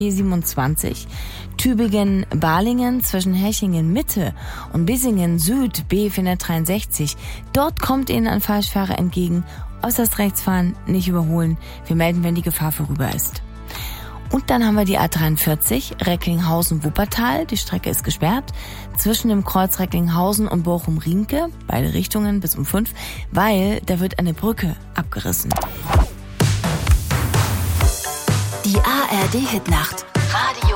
E27, Tübingen-Balingen zwischen Hechingen-Mitte und Bissingen-Süd, B463. Dort kommt Ihnen ein Falschfahrer entgegen. Äußerst rechts fahren, nicht überholen. Wir melden, wenn die Gefahr vorüber ist. Und dann haben wir die A43, Recklinghausen-Wuppertal. Die Strecke ist gesperrt zwischen dem Kreuz Recklinghausen und Bochum-Rienke, beide Richtungen bis um 5, weil da wird eine Brücke abgerissen. Die ARD-Hitnacht.